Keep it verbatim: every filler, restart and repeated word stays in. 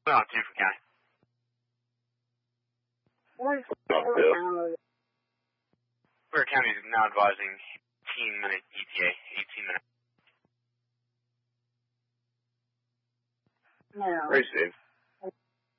Well, two for county. Where county is now advising eighteen minute E T A, eighteen minute. No. Very safe.